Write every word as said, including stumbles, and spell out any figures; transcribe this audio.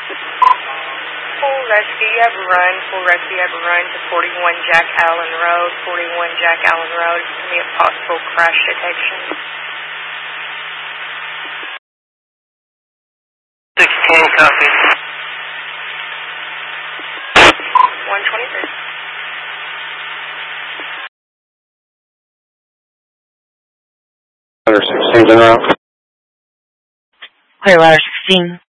Full rescue, you have a run. Full rescue, you have a run to forty-one Jack Allen Road. forty-one Jack Allen Road. It's going to be a possible crash detection. sixteen, copy. one twenty-three. Ladder sixteen, en route. Clear ladder sixteen.